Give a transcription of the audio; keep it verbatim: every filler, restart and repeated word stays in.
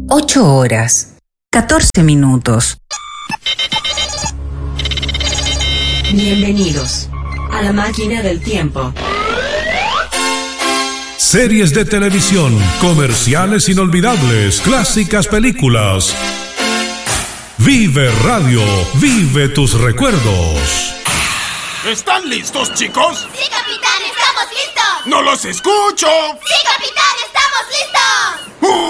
ocho horas, catorce minutos. Bienvenidos a la máquina del tiempo. Series de televisión, comerciales inolvidables, clásicas películas. Vive Radio, vive tus recuerdos. ¿Están listos, chicos? ¡Sí, capitán! ¡Estamos listos! ¡No los escucho! ¡Sí, capitán! ¡Estamos listos! ¡Uh!